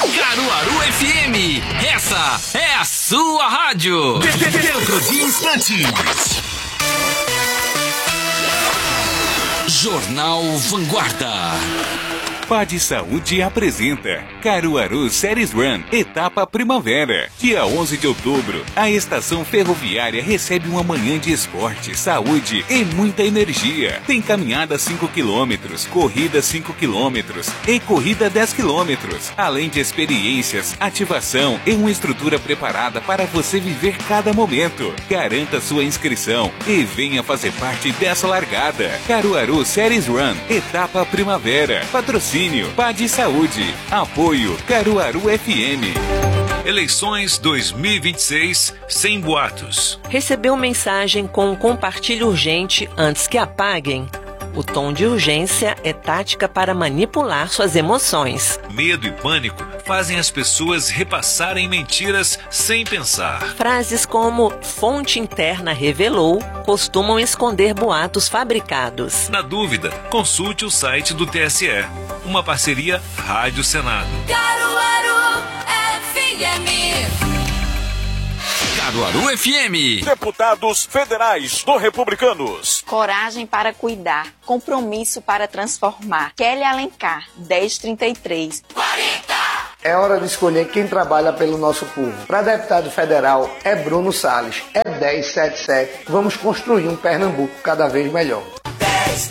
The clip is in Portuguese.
Caruaru FM, essa é a sua rádio. Dentro de instantes. Jornal Vanguarda. Pad Saúde apresenta Caruaru Series Run, etapa primavera. Dia 11 de outubro, a estação ferroviária recebe uma manhã de esporte, saúde e muita energia. Tem caminhada 5 km, corrida 5 km e corrida 10 km. Além de experiências, ativação e uma estrutura preparada para você viver cada momento. Garanta sua inscrição e venha fazer parte dessa largada. Caruaru Series Run, etapa primavera. Patrocínio Pad Saúde. Apoio Caruaru FM. Eleições 2026 sem boatos. Recebeu mensagem com compartilhe urgente antes que apaguem? O tom de urgência é tática para manipular suas emoções. Medo e pânico fazem as pessoas repassarem mentiras sem pensar. Frases como fonte interna revelou costumam esconder boatos fabricados. Na dúvida, consulte o site do TSE. Uma parceria Rádio Senado. Caruaru FM. Caruaru FM. Deputados federais do Republicanos. Coragem para cuidar, compromisso para transformar. Kelly Alencar, 1033. 40. É hora de escolher quem trabalha pelo nosso povo. Para deputado federal é Bruno Salles, é 1077. Vamos construir um Pernambuco cada vez melhor.